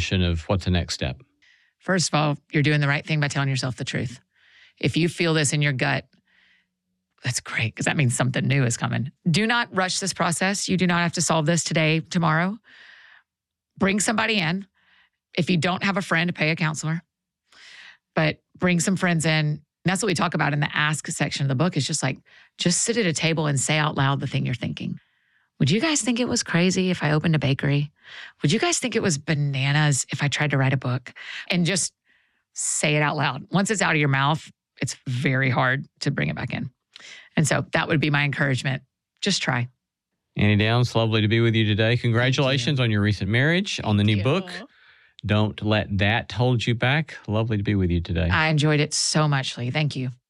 conversation of what's the next step? First of all, you're doing the right thing by telling yourself the truth. If you feel this in your gut, that's great because that means something new is coming. Do not rush this process. You do not have to solve this today, tomorrow. Bring somebody in. If you don't have a friend, pay a counselor. But bring some friends in. And that's what we talk about in the ask section of the book is just sit at a table and say out loud the thing you're thinking. Would you guys think it was crazy if I opened a bakery? Would you guys think it was bananas if I tried to write a book? And just say it out loud. Once it's out of your mouth, it's very hard to bring it back in. And so that would be my encouragement. Just try. Annie Downs, lovely to be with you today. Congratulations on your recent marriage, on the new book. Don't let that hold you back. Lovely to be with you today. I enjoyed it so much, Lee. Thank you.